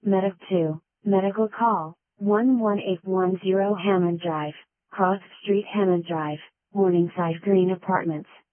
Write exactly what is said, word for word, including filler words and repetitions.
Medic two, medical call, one one eight one zero Hammond Drive, Cross Street Hammond Drive, Morningside Green Apartments.